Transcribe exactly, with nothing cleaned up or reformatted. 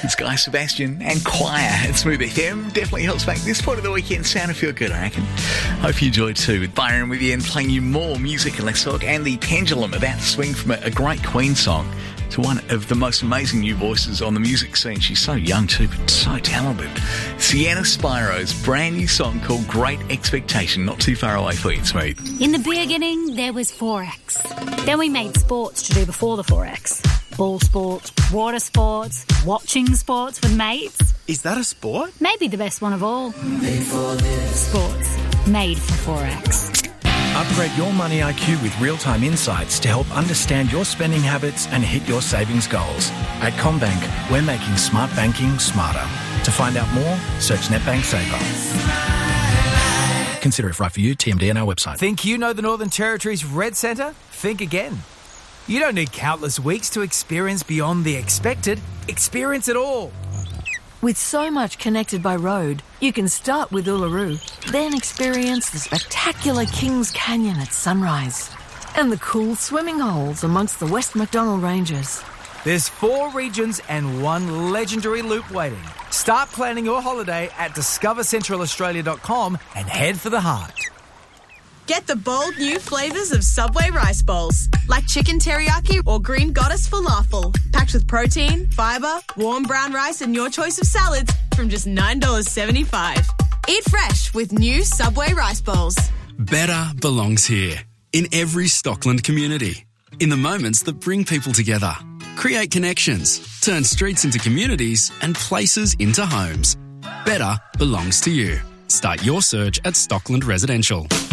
It's Guy Sebastian and Choir at Smooth F M. Definitely helps make this part of the weekend sound and feel good, I reckon. Hope you enjoyed too. With Byron with you and playing you more music and let's talk. And the pendulum about to swing from a, a great Queen song to one of the most amazing new voices on the music scene. She's so young too, but so talented. Sienna Spiro's brand new song called Great Expectation. Not too far away for you, Smooth. In the beginning, there was forex. Then we made sports to do before the forex. Ball sports, water sports, watching sports with mates. Is that a sport? Maybe the best one of all. Made for this. Sports. Made for forex. Upgrade your money I Q with real-time insights to help understand your spending habits and hit your savings goals. At CommBank, we're making smart banking smarter. To find out more, search NetBank Saver. Consider if right for you, T M D and our website. Think you know the Northern Territory's Red Centre? Think again. You don't need countless weeks to experience beyond the expected. Experience it all. With so much connected by road, you can start with Uluru, then experience the spectacular Kings Canyon at sunrise and the cool swimming holes amongst the West MacDonnell Ranges. There's four regions and one legendary loop waiting. Start planning your holiday at discover central australia dot com and head for the heart. Get the bold new flavours of Subway rice bowls, like chicken teriyaki or green goddess falafel, packed with protein, fibre, warm brown rice and your choice of salads from just nine dollars seventy-five. Eat fresh with new Subway rice bowls. Better belongs here, in every Stockland community. In the moments that bring people together. Create connections, turn streets into communities and places into homes. Better belongs to you. Start your search at Stockland Residential.